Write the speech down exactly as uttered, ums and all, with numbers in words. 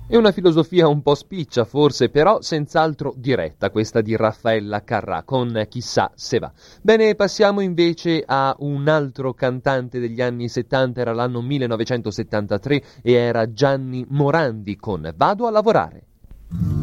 È una filosofia un po' spiccia forse, però senz'altro diretta, questa di Raffaella Carrà, con Chissà se va. Bene, passiamo invece a un altro cantante degli anni settanta, era l'anno millenovecentosettantatré e era Gianni Morandi con Vado a lavorare.